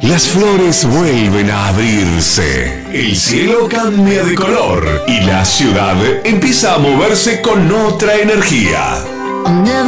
Las flores vuelven a abrirse, el cielo cambia de color y la ciudad empieza a moverse con otra energía.